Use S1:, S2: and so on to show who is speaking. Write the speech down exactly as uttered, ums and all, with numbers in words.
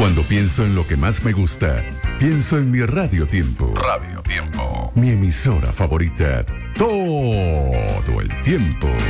S1: Cuando pienso en lo que más me gusta, pienso en mi Radio Tiempo. Radio Tiempo. Mi emisora favorita todo el tiempo.